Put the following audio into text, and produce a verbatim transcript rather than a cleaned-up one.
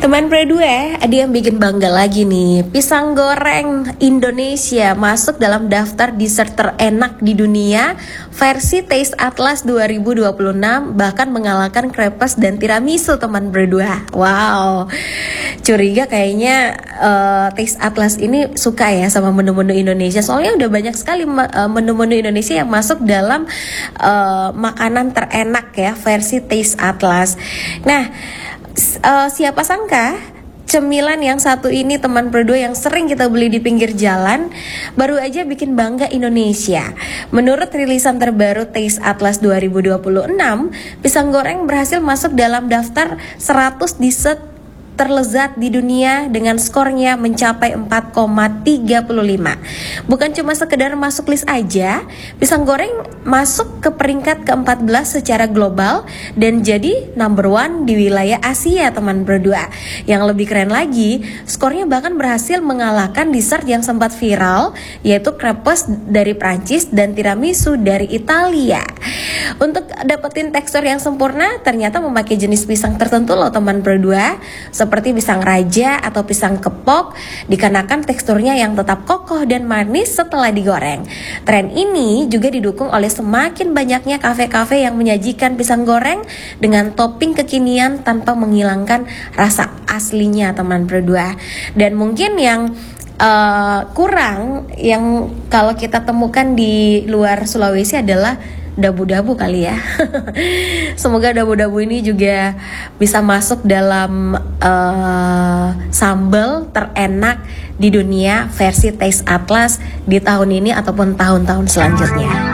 Teman berdua, ada yang bikin bangga lagi nih. Pisang goreng Indonesia masuk dalam daftar dessert terenak di dunia versi Taste Atlas dua ribu dua puluh enam, bahkan mengalahkan crepes dan tiramisu, teman berdua. Wow, curiga kayaknya uh, Taste Atlas ini suka ya sama menu-menu Indonesia. Soalnya udah banyak sekali uh, menu-menu Indonesia yang masuk dalam uh, makanan terenak ya versi Taste Atlas. Nah, Uh, siapa sangka cemilan yang satu ini, teman berdua, yang sering kita beli di pinggir jalan, baru aja bikin bangga Indonesia. Menurut rilisan terbaru Taste Atlas dua ribu dua puluh enam, pisang goreng berhasil masuk dalam daftar seratus dessert terlezat di dunia dengan skornya mencapai empat koma tiga lima. Bukan cuma sekedar masuk list aja, pisang goreng masuk ke peringkat ke empat belas secara global dan jadi number one di wilayah Asia, teman berdua. Yang lebih keren lagi, skornya bahkan berhasil mengalahkan dessert yang sempat viral, yaitu crepes dari Prancis dan tiramisu dari Italia. Untuk dapetin tekstur yang sempurna, ternyata memakai jenis pisang tertentu loh, teman berdua, seperti pisang raja atau pisang kepok, dikarenakan teksturnya yang tetap kokoh dan manis setelah digoreng. Tren ini juga didukung oleh semakin banyaknya kafe-kafe yang menyajikan pisang goreng dengan topping kekinian tanpa menghilangkan rasa aslinya, teman berdua. Dan mungkin yang uh, kurang, yang kalau kita temukan di luar Sulawesi adalah dabu-dabu kali ya. Semoga dabu-dabu ini juga bisa masuk dalam uh, sambal terenak di dunia versi Taste Atlas di tahun ini ataupun tahun-tahun selanjutnya.